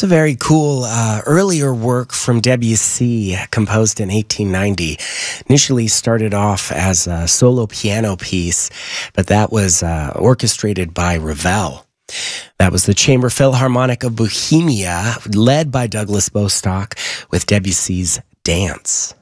It's a very cool earlier work from Debussy, composed in 1890. Initially started off as a solo piano piece, but that was orchestrated by Ravel. That was the Chamber Philharmonic of Bohemia, led by Douglas Bostock, with Debussy's Dance.